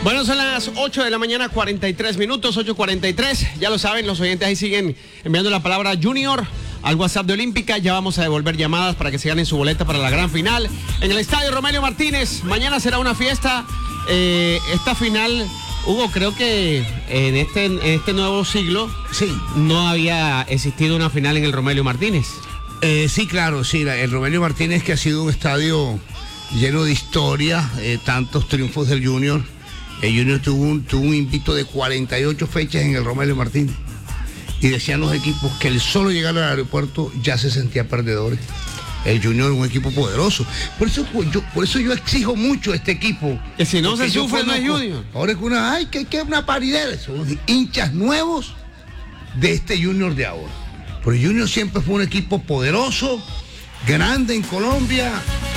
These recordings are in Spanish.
Bueno, son las 8 de la mañana, 43 minutos, 8:43. Ya lo saben, los oyentes ahí siguen enviando la palabra Junior al WhatsApp de Olímpica. Ya vamos a devolver llamadas para que se ganen su boleta para la gran final en el estadio Romelio Martínez. Mañana será una fiesta. Esta final, Hugo, creo que en este nuevo siglo sí, no había existido una final en el Romelio Martínez. Sí, claro, sí, el Romelio Martínez, que ha sido un estadio lleno de historia, tantos triunfos del Junior. El Junior tuvo un invicto de 48 fechas en el Romelio Martínez. Y decían los equipos que el solo llegar al aeropuerto ya se sentía perdedores. El Junior es un equipo poderoso. Por eso yo exijo mucho a este equipo. Que si no se sufre, no es Junior. Ahora es que una paridad. Son hinchas nuevos de este Junior de ahora. Pero el Junior siempre fue un equipo poderoso, grande en Colombia,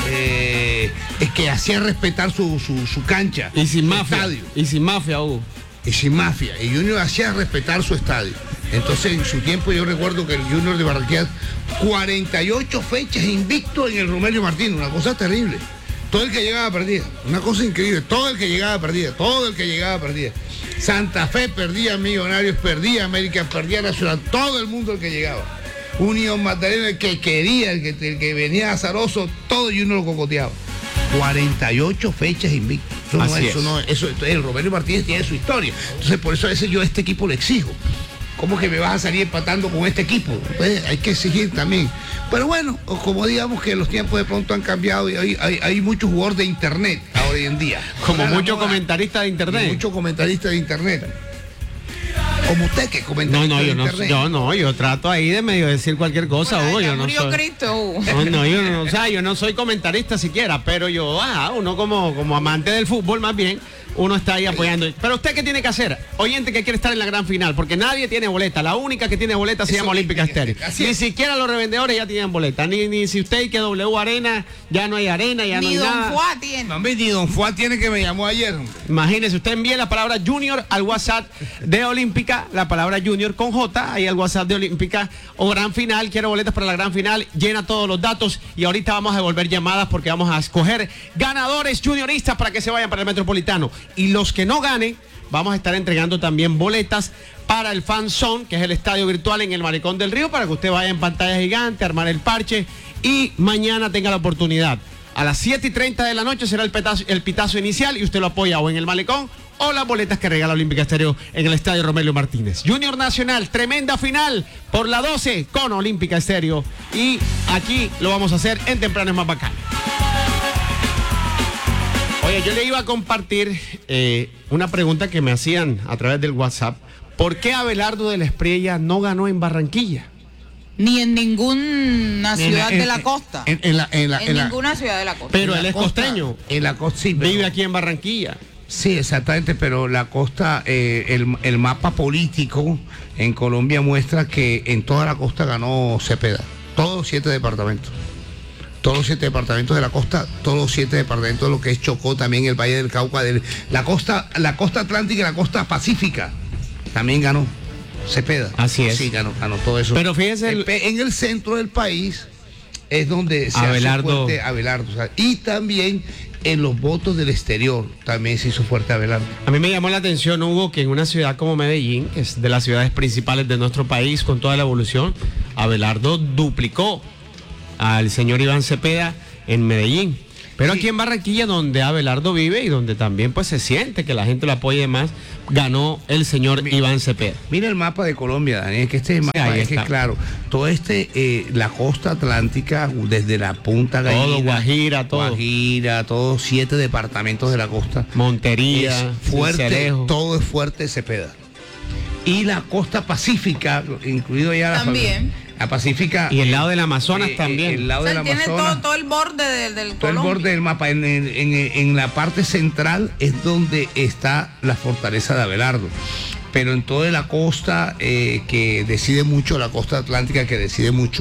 es que hacía respetar su cancha. Y sin mafia. Estadio. Y sin mafia, Hugo. Y sin mafia. Y Junior hacía respetar su estadio. Entonces, en su tiempo, yo recuerdo que el Junior de Barranquilla, 48 fechas invicto en el Romelio Martínez, una cosa terrible. Todo el que llegaba perdía. Una cosa increíble. Todo el que llegaba perdía. Santa Fe perdía, Millonarios perdía, América perdía, Nacional, todo el mundo el que llegaba. Unión Magdalena, el que quería, el que venía azaroso, todo y uno lo cocoteaba. 48 fechas invictas. El Romelio Martínez tiene su historia. Entonces, por eso a veces yo a este equipo le exijo. ¿Cómo que me vas a salir empatando con este equipo? Pues hay que exigir también. Pero bueno, como digamos que los tiempos de pronto han cambiado y hay muchos jugadores de internet ahora hoy en día. Como muchos comentaristas de internet. Muchos comentaristas de internet. Como usted que comenta. Yo trato ahí de medio decir cualquier cosa, Hugo. Yo no soy. Cristo, Hugo. Yo no soy comentarista siquiera, pero uno como amante del fútbol más bien, uno está ahí apoyando. Pero usted, ¿qué tiene que hacer? Oyente que quiere estar en la gran final, porque nadie tiene boleta. La única que tiene boleta se llama Olímpica Estéreo. Ni siquiera los revendedores ya tienen boleta. Ni si usted y que W Arena, ya no hay arena, ya no hay nada. Ni Don Fuá tiene. Ni Don Fuá tiene, que me llamó ayer. Imagínese, usted envíe la palabra Junior al WhatsApp de Olímpica, la palabra Junior con J, ahí al WhatsApp de Olímpica, o gran final, quiero boletas para la gran final, llena todos los datos y ahorita vamos a devolver llamadas porque vamos a escoger ganadores junioristas para que se vayan para el Metropolitano. Y los que no ganen, vamos a estar entregando también boletas para el Fan Zone, que es el estadio virtual en el Malecón del Río, para que usted vaya en pantalla gigante, armar el parche y mañana tenga la oportunidad. A las 7:30 de la noche será el pitazo inicial y usted lo apoya o en el Malecón o las boletas que regala Olímpica Estéreo en el estadio Romelio Martínez. Junior Nacional, tremenda final por la 12 con Olímpica Estéreo. Y aquí lo vamos a hacer en Temprano es Más Bacán. Oye, yo le iba a compartir una pregunta que me hacían a través del WhatsApp. ¿Por qué Abelardo de la Espriella no ganó en Barranquilla? Ni en ninguna ciudad de la costa. En ninguna ciudad de la costa. Pero él es costeño. En la costa, sí. Vive aquí en Barranquilla. Sí, exactamente, pero la costa, el mapa político en Colombia muestra que en toda la costa ganó Cepeda. Todos los 7 departamentos. Todos los 7 departamentos de la costa, todos los 7 departamentos de lo que es Chocó, también el Valle del Cauca, la costa atlántica y la costa pacífica, también ganó Cepeda. Así es. Sí, ganó todo eso. Pero fíjese, en el centro del país es donde se Abelardo. hace fuerte Abelardo. O sea, y también en los votos del exterior también se hizo fuerte Abelardo. A mí me llamó la atención, Hugo, que en una ciudad como Medellín, que es de las ciudades principales de nuestro país, con toda la evolución, Abelardo duplicó al señor Iván Cepeda en Medellín. Pero sí, aquí en Barranquilla, donde Abelardo vive y donde también pues se siente que la gente lo apoye más, ganó el señor Iván Cepeda. Mira el mapa de Colombia, Daniel, que este mapa es que claro, todo la costa atlántica, desde la Punta Gallina, todo Guajira, todos 7 departamentos de la costa. Montería, es fuerte, todo es fuerte Cepeda. Y la costa pacífica, incluido ya la Pacífica. Y el lado del Amazonas también. El lado del tiene Amazonas. todo el borde del todo el borde del mapa. En la parte central es donde está la fortaleza de Abelardo. Pero en toda la costa que decide mucho, la costa atlántica que decide mucho,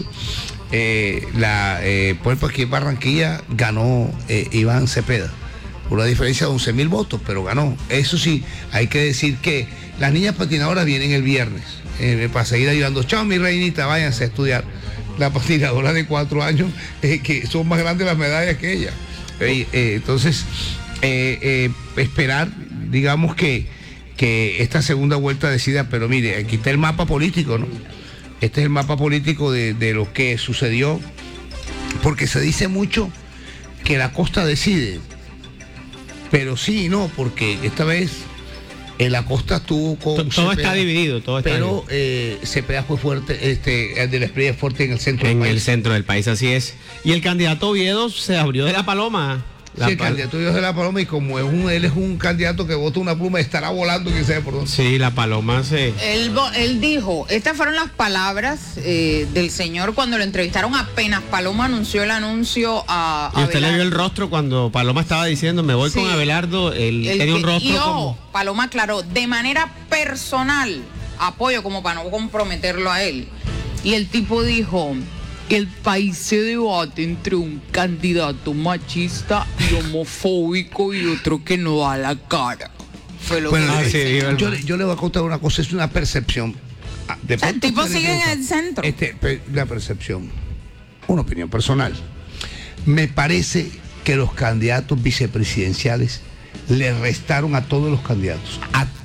pues aquí en Barranquilla ganó Iván Cepeda. Por una diferencia de 11.000 votos, pero ganó. Eso sí, hay que decir que las niñas patinadoras vienen el viernes para seguir ayudando. Chao, mi reinita, váyanse a estudiar. La patinadora de 4 años, que son más grandes las medallas que ella. Entonces, esperar, digamos que esta segunda vuelta decida, pero mire, aquí está el mapa político, ¿no? Este es el mapa político de lo que sucedió, porque se dice mucho que la costa decide, pero sí y no, porque esta vez la costa estuvo con todo está dividido, pero Cepeda fue fuerte, el de la Espriella es fuerte en el centro del país. En el centro del país, así es. Y el candidato Oviedo se abrió de la paloma. Sí, el candidato de la Paloma, y como él es un candidato que bota una pluma, estará volando quién sabe por dónde. Sí, la Paloma sí. Él dijo, estas fueron las palabras del señor cuando lo entrevistaron apenas Paloma anunció el anuncio a ¿Y usted Abelardo? Le vio el rostro cuando Paloma estaba diciendo, me voy con Abelardo? Él tenía un rostro como... Paloma aclaró, de manera personal, apoyo como para no comprometerlo a él. Y el tipo dijo... El país se debate entre un candidato machista y homofóbico y otro que no da la cara. Fue lo que yo le voy a contar una cosa, es una percepción. El tipo sigue en el centro. La percepción, una opinión personal. Me parece que los candidatos vicepresidenciales le restaron a todos los candidatos.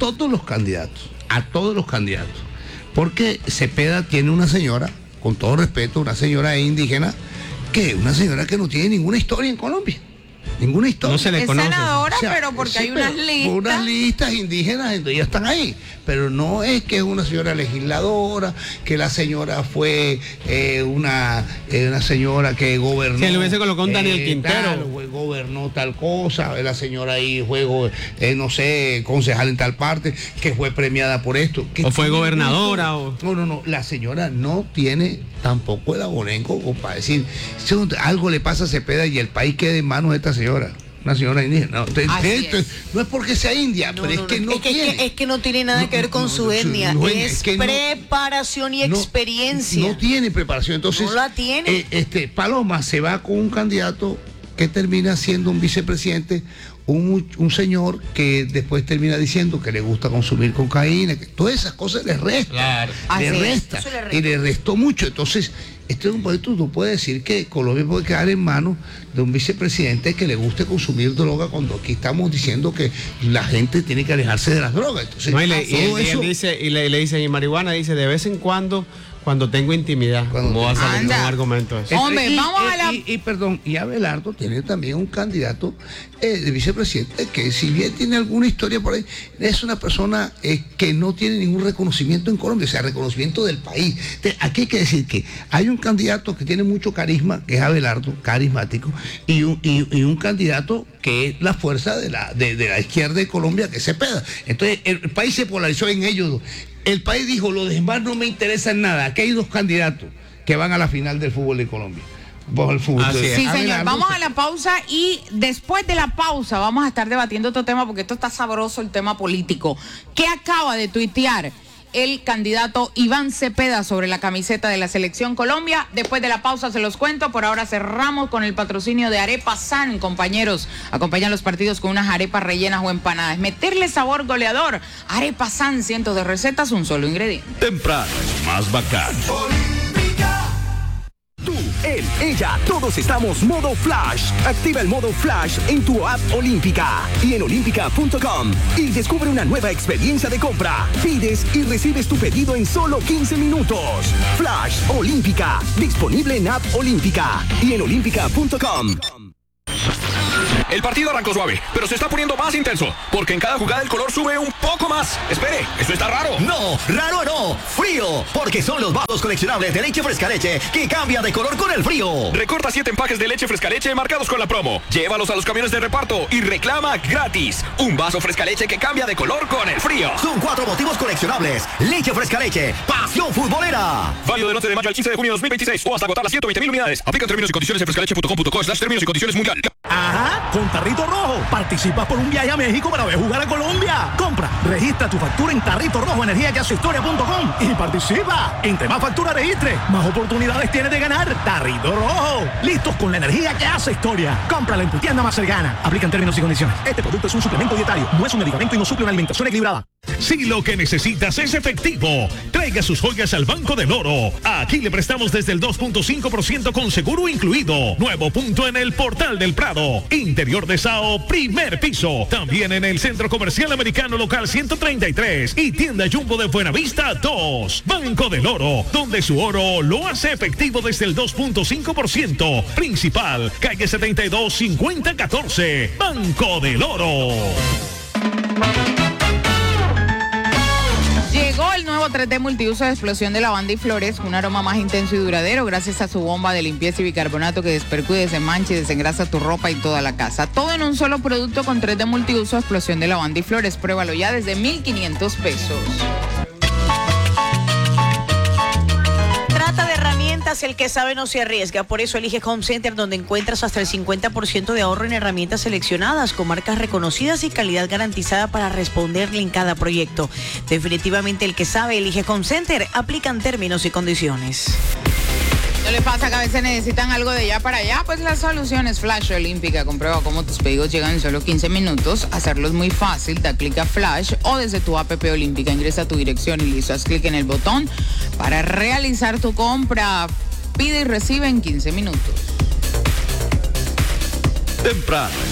Porque Cepeda tiene una señora, con todo respeto, una señora indígena, una señora que no tiene ninguna historia en Colombia. Ninguna historia. No se le conoce. Es senadora, pero porque hay unas listas. Unas listas indígenas, entonces ya están ahí. Pero no es que es una señora legisladora, que la señora fue una señora que gobernó. Si le hubiese colocado un Daniel Quintero. Gobernó tal cosa, la señora ahí fue, no sé, concejal en tal parte, que fue premiada por esto. O fue gobernadora. No, la señora no tiene tampoco el abolengo para decir, si algo le pasa a Cepeda y el país queda en manos de esta señora. Una señora indígena. No es porque sea india, pero es que no tiene. Es que no tiene nada que ver con su etnia. Es preparación y experiencia. No tiene preparación. Entonces, no la tiene. Paloma se va con un candidato que termina siendo un vicepresidente, un señor que después termina diciendo que le gusta consumir cocaína, que todas esas cosas le restan. Claro. Le resta. Y le restó mucho. Entonces, este es un proyecto, no puede decir que Colombia puede quedar en manos de un vicepresidente que le guste consumir droga, cuando aquí estamos diciendo que la gente tiene que alejarse de las drogas. Entonces, le dice, y marihuana, dice, de vez en cuando tengo intimidad. ¿Cómo va a salir un argumento eso? Hombre, vamos a la... Y Abelardo tiene también un candidato de vicepresidente que, si bien tiene alguna historia por ahí, es una persona que no tiene ningún reconocimiento en Colombia, o sea, reconocimiento del país. Entonces, aquí hay que decir que hay un candidato que tiene mucho carisma, que es Abelardo, carismático, y un candidato que es la fuerza de la izquierda de Colombia, que es Cepeda. Entonces, el país se polarizó en ellos dos. El país dijo, los demás no me interesan nada. Aquí hay dos candidatos que van a la final del fútbol de Colombia. Sí, señor. Vamos a la pausa y después de la pausa vamos a estar debatiendo otro tema, porque esto está sabroso, el tema político. ¿Qué acaba de tuitear el candidato Iván Cepeda sobre la camiseta de la Selección Colombia? Después de la pausa se los cuento. Por ahora cerramos con el patrocinio de Arepa San, compañeros. Acompañan los partidos con unas arepas rellenas o empanadas. Meterle sabor goleador. Arepa San, cientos de recetas, un solo ingrediente. Temprano es más bacán. Tú, él, ella, todos estamos modo Flash. Activa el modo Flash en tu app Olímpica y en olímpica.com y descubre una nueva experiencia de compra. Pides y recibes tu pedido en solo 15 minutos. Flash Olímpica, disponible en app Olímpica y en olímpica.com. El partido arrancó suave, pero se está poniendo más intenso, porque en cada jugada el color sube un poco más. Espere, ¿esto está raro? No, raro no, frío, porque son los vasos coleccionables de leche fresca leche que cambia de color con el frío. Recorta 7 empaques de leche fresca leche marcados con la promo. Llévalos a los camiones de reparto y reclama gratis un vaso fresca leche que cambia de color con el frío. Son 4 motivos coleccionables. Leche fresca leche, pasión futbolera. Válido del 11 de mayo al 15 de junio de 2026 o hasta agotar las 120.000 unidades. Aplican términos y condiciones en frescaleche.com.co/términos y condiciones mundial. Ajá, con Tarrito Rojo participas por un viaje a México para ver jugar a Colombia. Compra, registra tu factura en Tarrito Rojo Energía que hace historia.com y participa. Entre más factura registre, más oportunidades tienes de ganar. Tarrito Rojo, listos con la energía que hace historia. Cómprala en tu tienda más cercana. Aplican términos y condiciones. Este producto es un suplemento dietario, no es un medicamento y no suple una alimentación equilibrada. Si lo que necesitas es efectivo, traiga sus joyas al Banco del Oro. Aquí le prestamos desde el 2.5% con seguro incluido. Nuevo punto en el Portal del Prado. Interior de Sao, primer piso. También en el Centro Comercial Americano Local 133 y Tienda Jumbo de Buenavista 2. Banco del Oro, donde su oro lo hace efectivo desde el 2.5%. Principal, calle 72 5014. Banco del Oro. Llegó el nuevo 3D multiuso de explosión de lavanda y flores, un aroma más intenso y duradero gracias a su bomba de limpieza y bicarbonato que despercude, desenmancha y desengrasa tu ropa y toda la casa. Todo en un solo producto con 3D multiuso de explosión de lavanda y flores. Pruébalo ya desde 1,500 pesos. Trata de herramientas, el que sabe no se arriesga. Por eso elige Home Center, donde encuentras hasta el 50% de ahorro en herramientas seleccionadas con marcas reconocidas y calidad garantizada para responderle en cada proyecto. Definitivamente el que sabe elige Home Center. Aplican términos y condiciones. ¿No les pasa que a veces necesitan algo de allá para allá? Pues la solución es Flash Olímpica. Comprueba cómo tus pedidos llegan en solo 15 minutos. Hacerlo es muy fácil. Da clic a Flash o desde tu app Olímpica. Ingresa tu dirección y listo. Haz clic en el botón para realizar tu compra. Pide y recibe en 15 minutos. Temprano.